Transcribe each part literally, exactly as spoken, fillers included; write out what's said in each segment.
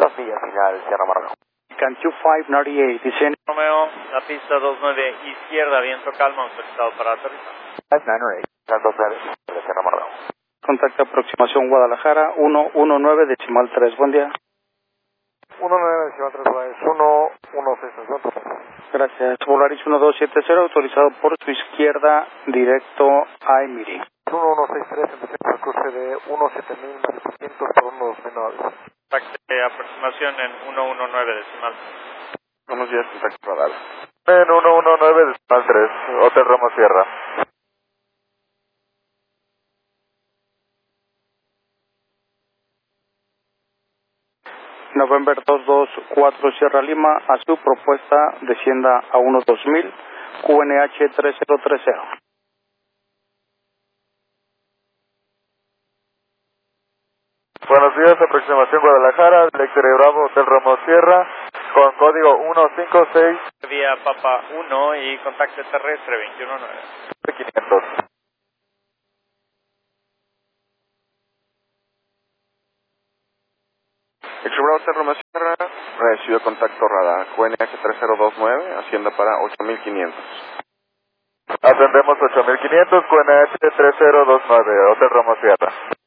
Dos millas final, Sierra Marrero. Can two five ninety-eight, descend. Romeo, la pista dos nueve izquierda, viento calma, autorizado para aterrizar. five ninety-eight. dos nueve, de Sierra Marrero. Contacto aproximación Guadalajara, uno uno nueve decimal tres, buen día. uno nueve decimal tres, uno uno seis tres. Gracias. Volaris uno dos siete cero, autorizado por su izquierda, directo a Emiri. uno uno seis tres, empecemos el cruce de uno siete mil más setecientos por uno dos mil nueve. Contacto de aproximación en uno uno nueve decimal. Buenos días, contacto radar. En uno uno nueve decimal tres, Hotel Roma Sierra. November dos dos cuatro Sierra Lima, a su propuesta descienda a uno dos mil, Q N H tres cero tres cero. Buenos días, aproximación Guadalajara, Lectere Bravo, Hotel Roma Sierra, con código uno cinco seis. Vía Papa uno y contacto terrestre veintiuno nueve. quinientos. Extremo Hotel Roma Sierra, recibió contacto radar, Q N H tres cero dos nueve, hacienda para ocho mil quinientos. Atendemos ocho mil quinientos, Q N H tres cero dos nueve, Hotel Roma Sierra.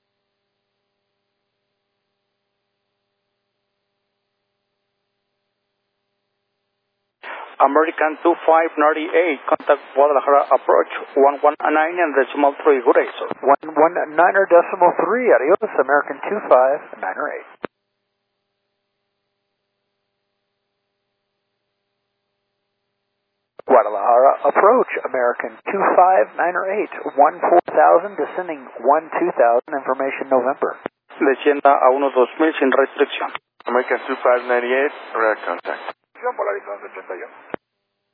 American two five ninety-eight, contact Guadalajara approach one one nine and decimal three, good day, sir. one one niner decimal three, adios, American two five niner eight. Guadalajara approach, American two five niner eight, one four thousand, descending one two thousand, information November. Descienda a uno dos mil sin restricción. American two five ninety-eight, radar contact. Polarizado ochenta y uno.